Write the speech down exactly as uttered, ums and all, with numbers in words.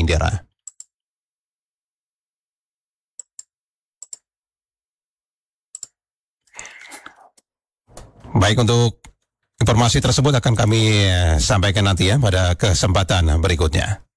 Indira. Baik, untuk informasi tersebut akan kami sampaikan nanti ya pada kesempatan berikutnya.